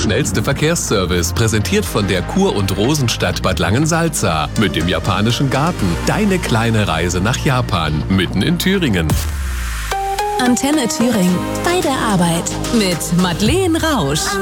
schnellste Verkehrsservice, präsentiert von der Kur- und Rosenstadt Bad Langensalza. Mit dem japanischen Garten. Deine kleine Reise nach Japan. Mitten in Thüringen. Antenne Thüringen. Bei der Arbeit. Mit Madeleine Rausch.